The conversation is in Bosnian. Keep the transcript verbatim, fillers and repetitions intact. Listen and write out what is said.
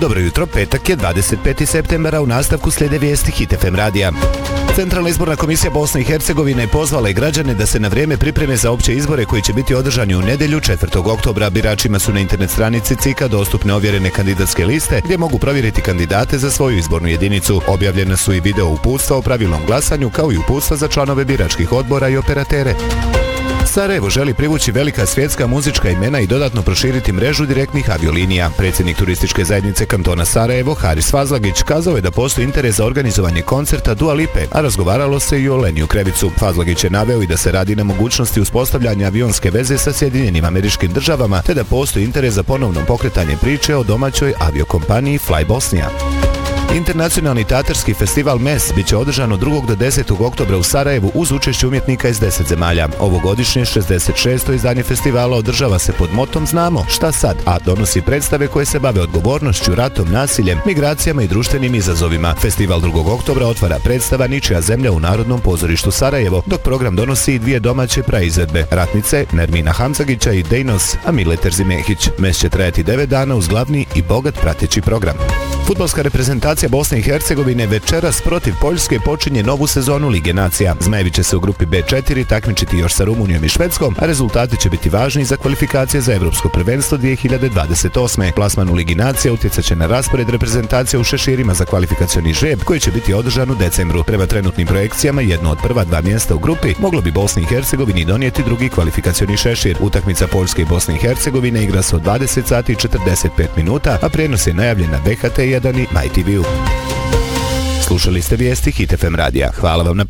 Dobro jutro, petak je dvadeset peti septembar, u nastavku slijede vijesti Hit F M radija. Centralna izborna komisija Bosne i Hercegovine pozvala je građane da se na vrijeme pripreme za opće izbore koji će biti održani u nedjelju četvrtog oktobra. Biračima su na internet stranici C I K-a dostupne ovjerene kandidatske liste gdje mogu provjeriti kandidate za svoju izbornu jedinicu. Objavljena su i video uputstva o pravilnom glasanju kao i uputstva za članove biračkih odbora i operatere. Sarajevo želi privući velika svjetska muzička imena i dodatno proširiti mrežu direktnih aviolinija. Predsjednik turističke zajednice kantona Sarajevo, Haris Fazlagić, kazao je da postoji interes za organizovanje koncerta Dua Lipe, a razgovaralo se i o Leniju Krevicu. Fazlagić je naveo i da se radi na mogućnosti uspostavljanja avionske veze sa Sjedinjenim Američkim Državama, te da postoji interes za ponovno pokretanje priče o domaćoj aviokompaniji Fly Bosnia. Internacionalni tatarski festival M E S bit će održan od drugog do desetog oktobra u Sarajevu uz učešće umjetnika iz deset zemalja. Ovogodišnje šezdeset šesto izdanje festivala održava se pod motom Znamo šta sad, a donosi predstave koje se bave odgovornošću, ratom, nasiljem, migracijama i društvenim izazovima. Festival drugog oktobra otvara predstava Ničija zemlja u Narodnom pozorištu Sarajevo, dok program donosi i dvije domaće praizvedbe, Ratnice, Nermina Hamzagića i Dejnos, Amile Terzimehić. M E S će trajati devet dana uz glavni i bogat prateći program. Fudbalska reprezentacija Bosne i Hercegovine večeras protiv Poljske počinje novu sezonu Lige nacija. Zmajevi će se u grupi B četiri takmičiti još sa Rumunijom i Švedskom, a rezultati će biti važni za kvalifikacije za Evropsko prvenstvo dvije hiljade dvadeset osme. Plasman u Ligi nacija utjecat će na raspored reprezentacije u šeširima za kvalifikacioni žreb koji će biti održan u decembru. Prema trenutnim projekcijama jedno od prva dva mjesta u grupi moglo bi Bosni i Hercegovini donijeti drugi kvalifikacioni šešir. Utakmica Poljske i Bosne i Hercegovine igra se od dvadeset sati i četrdeset pet minuta, a prijenos je najavljen na B H T jedan i M Y T V-u. Slušali ste vijesti Hit F M radija. Hvala vam na